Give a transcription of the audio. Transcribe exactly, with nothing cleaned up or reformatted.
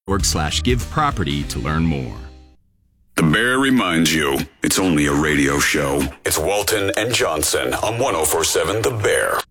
org slash give property to learn more. The Bear reminds you, it's only a radio show. It's Walton and Johnson on one oh four point seven The Bear.